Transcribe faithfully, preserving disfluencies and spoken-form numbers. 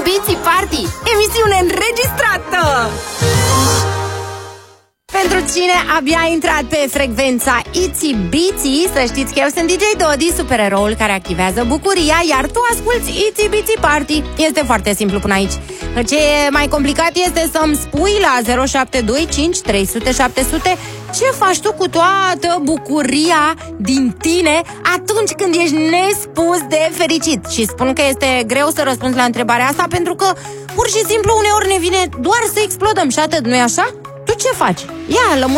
Bici Party, emisiune înregistrată! Pentru cine abia a intrat pe frecvența Itsy Bitsy, să știți că eu sunt D J Dodi, supereroul care activează bucuria, iar tu asculti Itsy Bitsy Party. Este foarte simplu până aici. Ce e mai complicat este să-mi spui la zero șapte doi cinci trei zero zero șapte zero zero ce faci tu cu toată bucuria din tine atunci când ești nespus de fericit. Și spun că este greu să răspunzi la întrebarea asta pentru că pur și simplu uneori ne vine doar să explodăm și atât, nu-i așa? Tu ce faci? Ia, lămură